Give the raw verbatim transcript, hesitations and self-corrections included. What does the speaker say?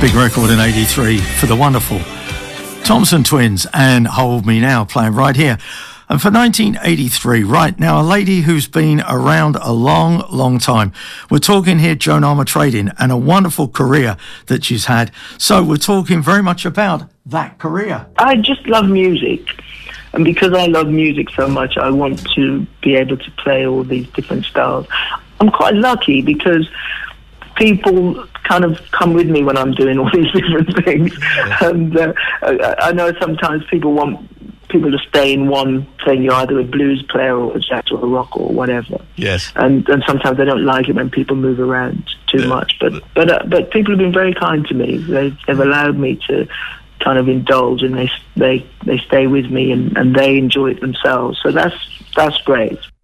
big record in eighty-three for the wonderful Thompson Twins and Hold Me Now, playing right here. And for nineteen eighty-three, right now, a lady who's been around a long, long time. We're talking here Joan Armatrading and a wonderful career that she's had. So we're talking very much about that career. I just love music. And because I love music so much, I want to be able to play all these different styles. I'm quite lucky because people kind of come with me when I'm doing all these different things. And uh, I, I know sometimes people want people to stay in one thing. You're either a blues player or a jazz or a rock or whatever. Yes. And and sometimes they don't like it when people move around too yeah. much. But but uh, but people have been very kind to me. They've, they've allowed me to kind of indulge, and they they they stay with me, and, and they enjoy it themselves. So that's that's great.